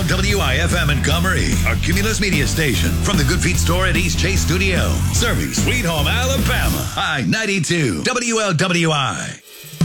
WLWI-FM in Montgomery, our Cumulus Media station. From the Good Feet store at East Chase Studio. Serving Sweet Home, Alabama. I-92, WLWI.